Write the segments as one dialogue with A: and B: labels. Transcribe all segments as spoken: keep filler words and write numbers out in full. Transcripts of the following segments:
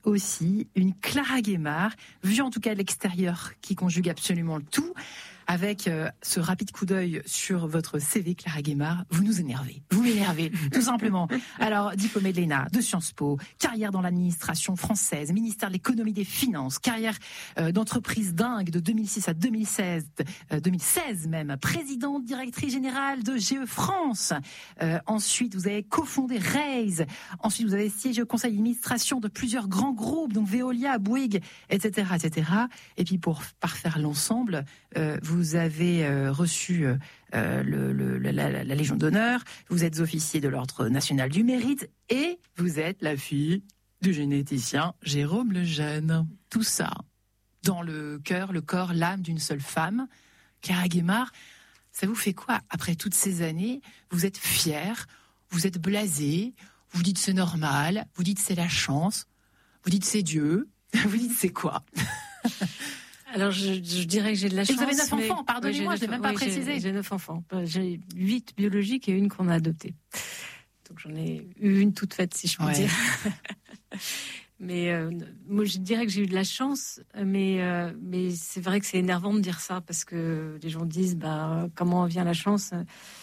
A: aussi une Clara Guémard, vue en tout cas de l'extérieur, qui conjugue absolument le tout. Avec euh, ce rapide coup d'œil sur votre C V, Clara Guémard, vous nous énervez. Vous m'énervez, tout simplement. Alors, diplômée de l'E N A, de Sciences Po, carrière dans l'administration française, ministère de l'économie et des finances, carrière euh, d'entreprise dingue de deux mille six à deux mille seize, euh, deux mille seize même, présidente, directrice générale de G E France. Euh, ensuite, vous avez cofondé Raise. Ensuite, vous avez siégé au conseil d'administration de plusieurs grands groupes, donc Veolia, Bouygues, et cetera, et cetera. Et puis, pour parfaire l'ensemble, euh, vous Vous avez euh, reçu euh, le, le, la, la, la Légion d'honneur, vous êtes officier de l'Ordre national du mérite et vous êtes la fille du généticien Jérôme Lejeune. Tout ça dans le cœur, le corps, l'âme d'une seule femme. Clara Guémard, ça vous fait quoi après toutes ces années? Vous êtes fière, vous êtes blasée, vous dites c'est normal, vous dites c'est la chance, vous dites c'est Dieu, vous dites c'est quoi?
B: Alors, je, je dirais que j'ai de la chance.
A: Et vous avez neuf mais... enfants, pardonnez-moi, oui, je n'ai même pas oui, précisé.
B: J'ai, j'ai neuf enfants. J'ai huit biologiques et une qu'on a adoptée. Donc, j'en ai eu une toute faite, si je peux ouais. dire. mais euh, moi, je dirais que j'ai eu de la chance, mais, euh, mais c'est vrai que c'est énervant de dire ça parce que les gens disent bah, comment vient la chance.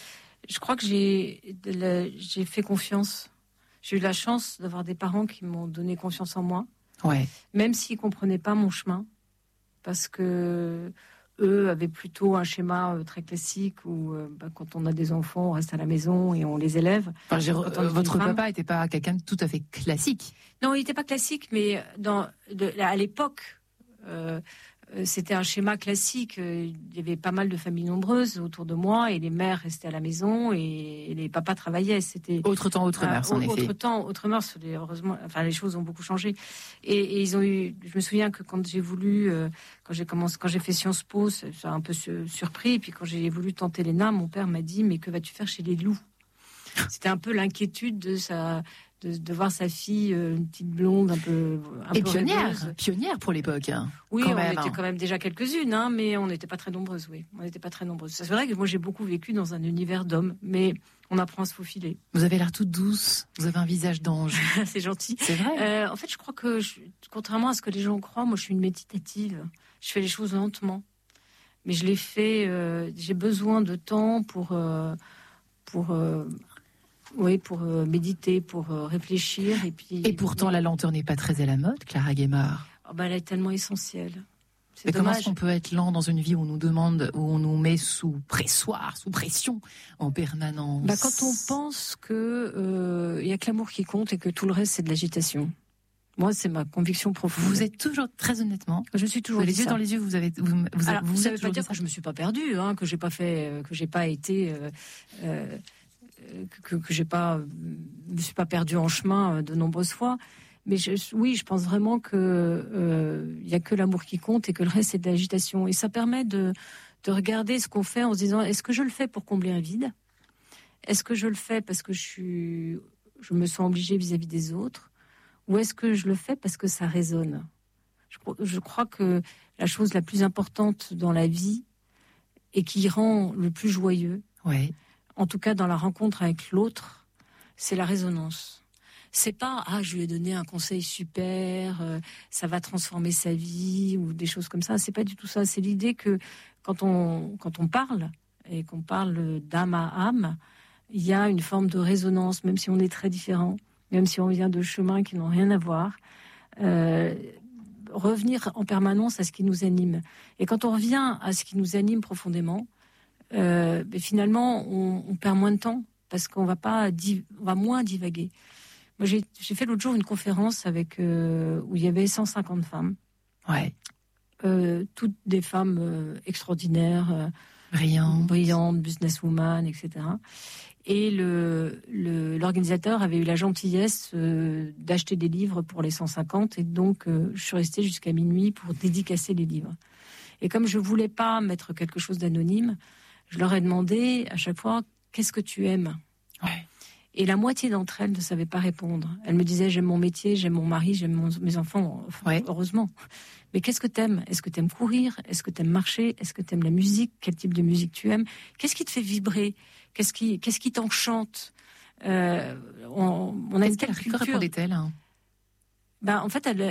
B: Je crois que j'ai, la, j'ai fait confiance. J'ai eu la chance d'avoir des parents qui m'ont donné confiance en moi,
A: ouais.
B: même s'ils ne comprenaient pas mon chemin. Parce que eux avaient plutôt un schéma très classique où euh, bah, quand on a des enfants, on reste à la maison et on les élève.
A: Enfin, j'ai, euh, votre papa n'était pas quelqu'un de tout à fait classique.
B: Non, il n'était pas classique, mais dans, de, à l'époque, euh, c'était un schéma classique. Il y avait pas mal de familles nombreuses autour de moi et les mères restaient à la maison et les papas travaillaient. C'était
A: autre temps, autre mœurs, euh, en
B: autre
A: effet.
B: Autre temps, autre mœurs. Heureusement, enfin les choses ont beaucoup changé. Et, et ils ont eu. Je me souviens que quand j'ai voulu, euh, quand j'ai commencé, quand j'ai fait Sciences Po, ça a un peu surpris. Et puis quand j'ai voulu tenter l'E N A, mon père m'a dit mais que vas-tu faire chez les loups? C'était un peu l'inquiétude de sa. De, de voir sa fille, euh, une petite blonde, un peu, un
A: et
B: peu
A: pionnière,
B: rêveuse.
A: pionnière pour l'époque. Hein,
B: oui,
A: quand
B: on
A: même,
B: était
A: hein.
B: quand même déjà quelques-unes, hein, mais on n'était pas très nombreuses. Oui, on n'était pas très nombreuses. C'est vrai que moi j'ai beaucoup vécu dans un univers d'hommes, mais on apprend à se faufiler.
A: Vous avez l'air toute douce. Vous avez un visage d'ange.
B: C'est gentil.
A: C'est vrai.
B: Euh, en fait, je crois que, je, contrairement à ce que les gens croient, moi je suis une méditative. Je fais les choses lentement, mais je les fais. Euh, j'ai besoin de temps pour euh, pour euh, Oui, pour euh, méditer, pour euh, réfléchir. Et, puis,
A: et pourtant, la lenteur n'est pas très à la mode, Clara Guémard.
B: Oh bah, elle est tellement essentielle. C'est
A: Mais
B: dommage.
A: Comment est-ce qu'on peut être lent dans une vie où on nous demande, où on nous met sous pressoir, sous pression, en permanence?
B: Bah, quand on pense que il euh, y a que l'amour qui compte et que tout le reste c'est de l'agitation. Moi, c'est ma conviction profonde.
A: Vous êtes toujours, très honnêtement,
B: je suis toujours
A: les yeux
B: ça.
A: dans les yeux. Vous avez, vous, vous,
B: Alors,
A: vous
B: ça ne veut pas dire que je me suis pas perdue, hein, que j'ai pas fait, que j'ai pas été. Euh, euh, que, que j'ai pas, me suis pas perdue en chemin de nombreuses fois, mais je, oui, je pense vraiment que euh, y a que l'amour qui compte et que le reste c'est de l'agitation. Et ça permet de de regarder ce qu'on fait en se disant est-ce que je le fais pour combler un vide? Est-ce que je le fais parce que je suis, je me sens obligée vis-à-vis des autres, ou est-ce que je le fais parce que ça résonne? Je, je crois que la chose la plus importante dans la vie et qui rend le plus joyeux.
A: Ouais.
B: En tout cas dans la rencontre avec l'autre, c'est la résonance. C'est pas ah je lui ai donné un conseil super, euh, ça va transformer sa vie ou des choses comme ça. C'est pas du tout ça. C'est l'idée que quand on quand on parle et qu'on parle d'âme à âme, il y a une forme de résonance, même si on est très différents, même si on vient de chemins qui n'ont rien à voir. Euh, revenir en permanence à ce qui nous anime. Et quand on revient à ce qui nous anime profondément. Euh, mais finalement, on, on perd moins de temps parce qu'on va pas, div- on va moins divaguer. Moi, j'ai, j'ai fait l'autre jour une conférence avec euh, où il y avait cent cinquante femmes.
A: Ouais.
B: Euh, toutes des femmes euh, extraordinaires, euh,
A: brillantes,
B: brillantes, businesswoman, et cetera. Et le, le l'organisateur avait eu la gentillesse euh, d'acheter des livres pour les cent cinquante, et donc euh, je suis restée jusqu'à minuit pour dédicacer les livres. Et comme je voulais pas mettre quelque chose d'anonyme, je leur ai demandé à chaque fois qu'est-ce que tu aimes.
A: Ouais.
B: Et la moitié d'entre elles ne savaient pas répondre. Elles me disaient j'aime mon métier, j'aime mon mari, j'aime mon, mes enfants. Enfin,
A: ouais.
B: Heureusement. Mais qu'est-ce que t'aimes? Est-ce que t'aimes courir? Est-ce que t'aimes marcher? Est-ce que t'aimes la musique? Quel type de musique tu aimes? Qu'est-ce qui te fait vibrer? Qu'est-ce qui, qu'est-ce qui t'enchante? euh, on, on a
A: Qu'est-ce
B: une telle
A: qu'elle
B: culture.
A: répondait-elle hein
B: Ben, en fait, elle,